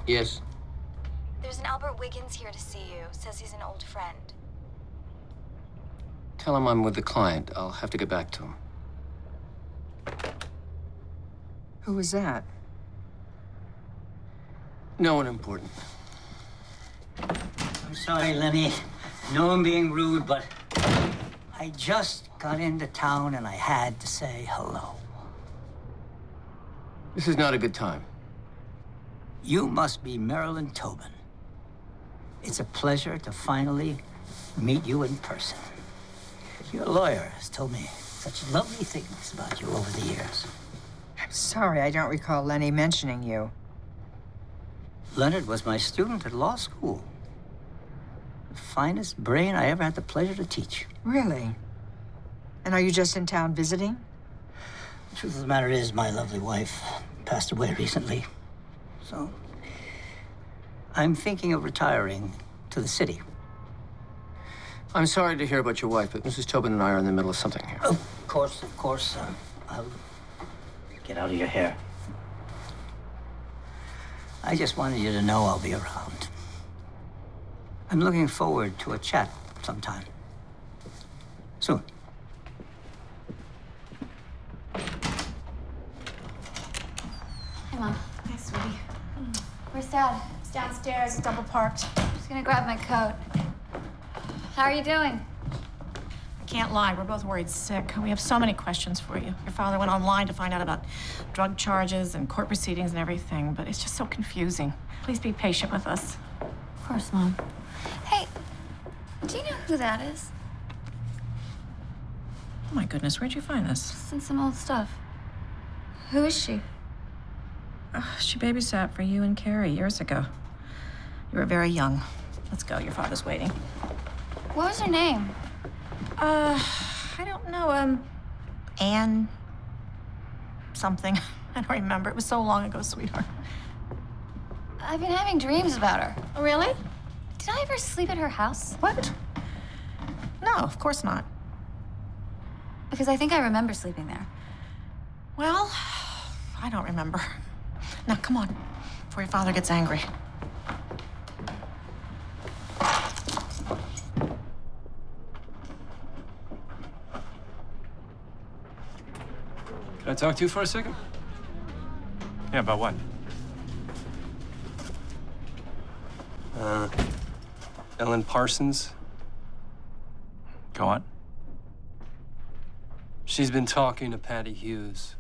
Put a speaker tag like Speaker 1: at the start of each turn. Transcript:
Speaker 1: Yes?
Speaker 2: There's an Albert Wiggins here to see you. Says he's an old friend.
Speaker 1: Tell him I'm with the client. I'll have to get back to him.
Speaker 3: Who was that?
Speaker 1: No one important.
Speaker 4: I'm sorry, Lenny. No, I'm being rude, but I just got into town and I had to say hello.
Speaker 1: This is not a good time.
Speaker 4: You must be Marilyn Tobin. It's a pleasure to finally meet you in person. Your lawyer has told me such lovely things about you over the years.
Speaker 3: I'm sorry, I don't recall Lenny mentioning you.
Speaker 4: Leonard was my student at law school. The finest brain I ever had the pleasure to teach.
Speaker 3: Really? And are you just in town visiting?
Speaker 4: The truth of the matter is, my lovely wife passed away recently. So, I'm thinking of retiring to the city.
Speaker 1: I'm sorry to hear about your wife, but Mrs. Tobin and I are in the middle of something here.
Speaker 4: Of course. I'll get out of your hair. I just wanted you to know I'll be around. I'm looking forward to a chat sometime. Soon.
Speaker 2: Hey, Mom.
Speaker 5: Hi, sweetie.
Speaker 2: Where's Dad?
Speaker 5: It's downstairs. It's double parked.
Speaker 2: I'm just gonna grab my coat. How are you doing?
Speaker 5: I can't lie. We're both worried sick. We have so many questions for you. Your father went online to find out about drug charges and court proceedings and everything, but it's just so confusing. Please be patient with us.
Speaker 2: Of course, Mom. Hey, do you know who that is?
Speaker 5: Oh, my goodness. Where'd you find this?
Speaker 2: Just in some old stuff. Who is she?
Speaker 5: She babysat for you and Carrie years ago. You were very young. Let's go. Your father's waiting.
Speaker 2: What was her name?
Speaker 5: I don't know. Anne something. I don't remember. It was so long ago, sweetheart.
Speaker 2: I've been having dreams about her.
Speaker 5: Oh, really?
Speaker 2: Did I ever sleep at her house?
Speaker 5: What? No, of course not.
Speaker 2: Because I think I remember sleeping there.
Speaker 5: Well, I don't remember. Now, come on, before your father gets angry.
Speaker 6: Can I talk to you for a second?
Speaker 7: Yeah, about what?
Speaker 6: Ellen Parsons.
Speaker 7: Go on.
Speaker 6: She's been talking to Patty Hughes.